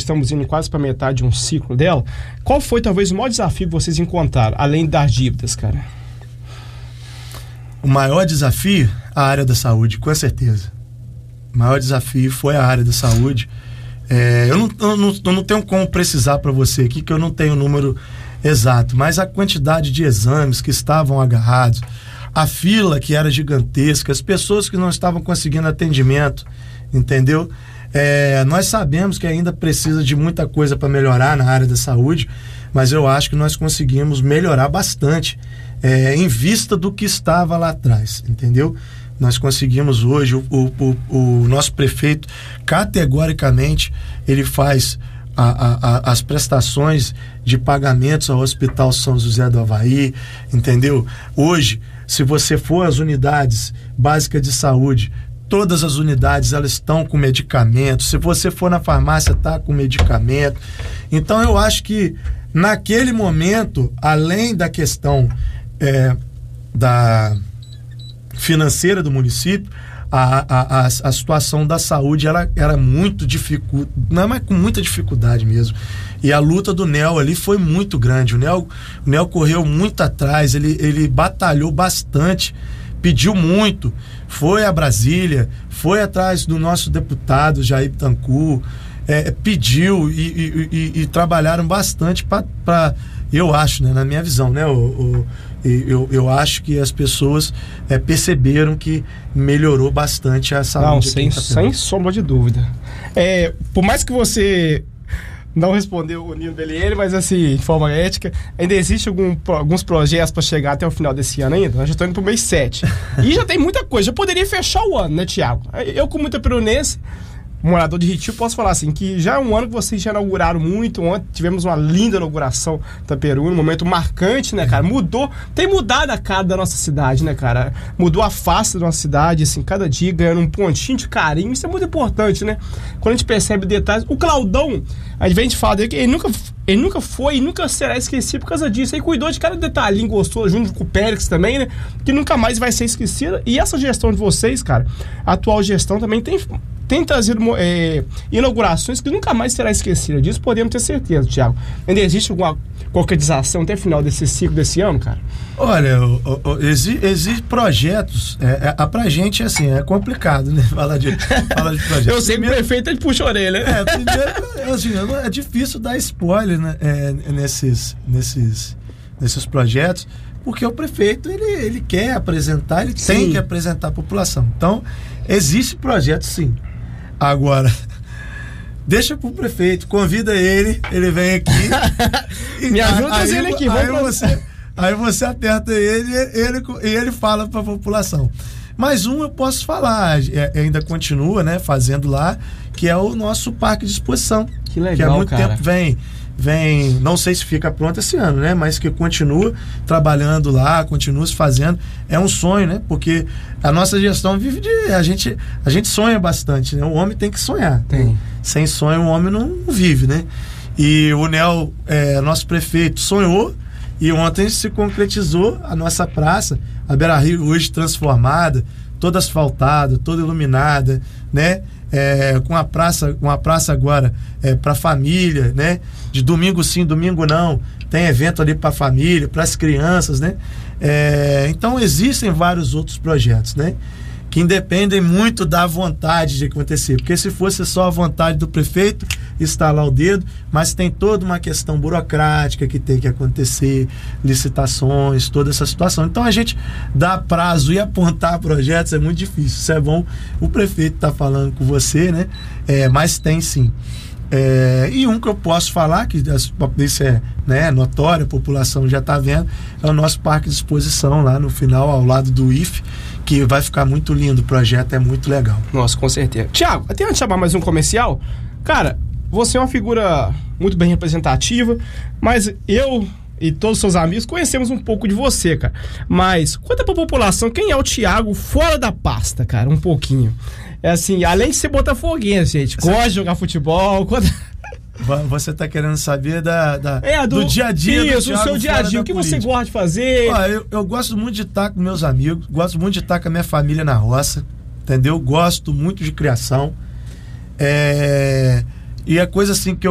estamos indo quase para metade de um ciclo dela. Qual foi talvez o maior desafio que vocês encontraram, além das dívidas, cara? O maior desafio, a área da saúde, com certeza. O maior desafio foi a área da saúde. Eu não tenho como precisar para você aqui, que eu não tenho o número exato, mas a quantidade de exames que estavam agarrados, a fila que era gigantesca, as pessoas que não estavam conseguindo atendimento, entendeu? Nós sabemos que ainda precisa de muita coisa para melhorar na área da saúde, mas eu acho que nós conseguimos melhorar bastante em vista do que estava lá atrás, entendeu? Nós conseguimos hoje, o nosso prefeito, categoricamente, ele faz as prestações de pagamentos ao Hospital São José do Avaí, entendeu? Hoje, se você for às unidades básicas de saúde, todas as unidades elas estão com medicamento. Se você for na farmácia, está com medicamento. Então eu acho que naquele momento, além da questão da financeira do município, a situação da saúde ela era muito difícil, não, mas com muita dificuldade mesmo. E a luta do Nel ali foi muito grande. O Nel correu muito atrás, ele batalhou bastante, pediu muito, foi a Brasília, foi atrás do nosso deputado Jair Bittencourt, pediu e trabalharam bastante para, eu acho, né, na minha visão, né, eu acho que as pessoas perceberam que melhorou bastante a saúde. Não, sem sombra de dúvida. Por mais que você não respondeu o Nino Bellieri, mas assim, de forma ética, ainda existe alguns projetos para chegar até o final desse ano ainda. Nós já estamos indo pro mês 7. E já tem muita coisa, já poderia fechar o ano, né, Thiago? Eu, com muita perunense, morador de Retiro, posso falar assim, que já é um ano que vocês já inauguraram muito. Ontem tivemos uma linda inauguração da Peru, um momento marcante, né, cara? Tem mudado a cara da nossa cidade, né, cara? Mudou a face da nossa cidade, assim, cada dia ganhando um pontinho de carinho. Isso é muito importante, né? Quando a gente percebe detalhes. O Claudão, a gente fala dele que ele nunca foi e nunca será esquecido por causa disso. Ele cuidou de cada detalhinho gostoso, junto com o Périx também, né? Que nunca mais vai ser esquecida. E essa gestão de vocês, cara, a atual gestão também tem trazido inaugurações que nunca mais será esquecida. Disso podemos ter certeza, Thiago. Ainda existe alguma concretização até o final desse ciclo desse ano, cara? Olha, existem projetos. Pra gente, assim, é complicado, né? Falar de projetos. Eu sei que o prefeito ele puxa a orelha, né? Primeiro, assim, é difícil dar spoiler, né, nesses projetos, porque o prefeito ele quer apresentar, ele tem que apresentar a população. Então, existe projeto, sim. Agora, deixa pro prefeito, convida ele vem aqui. Me ajuda a trazer ele aqui. Aí você aperta ele e ele fala pra população. Mais eu posso falar, ainda continua, né, fazendo lá, que é o nosso parque de exposição. Que legal, que há muito cara. tempo vem, não sei se fica pronto esse ano, né? Mas que continua trabalhando lá, continua se fazendo. É um sonho, né? Porque a nossa gestão vive a gente sonha bastante, né? O homem tem que sonhar. Tem. Sem sonho o homem não vive, né? E o Nel, nosso prefeito, sonhou e ontem se concretizou a nossa praça, a Beira-Rio, hoje transformada, toda asfaltada, toda iluminada, né? Com a praça agora para família, né? De domingo sim, domingo não, tem evento ali para família, para as crianças, né? Então existem vários outros projetos, né? Que independem muito da vontade de acontecer, porque se fosse só a vontade do prefeito, estalar o dedo, mas tem toda uma questão burocrática que tem que acontecer, licitações, toda essa situação. Então a gente dar prazo e apontar projetos é muito difícil. Isso é bom, o prefeito está falando com você, né? Mas tem sim. E um que eu posso falar, que isso é, né, notório, a população já está vendo, é o nosso parque de exposição lá no final, ao lado do IFE, que vai ficar muito lindo, o projeto é muito legal. Nossa, com certeza. Thiago, até antes de chamar mais um comercial, cara, você é uma figura muito bem representativa, mas eu e todos os seus amigos conhecemos um pouco de você, cara. Mas conta pra população quem é o Thiago fora da pasta, cara, um pouquinho. Assim, além de ser botafoguense, gente, gosta de jogar futebol, Você está querendo saber do dia a dia? Isso, do seu dia a dia. O que você gosta de fazer? Eu gosto muito de estar com meus amigos, gosto muito de estar com a minha família na roça, entendeu? Gosto muito de criação. E a coisa assim que eu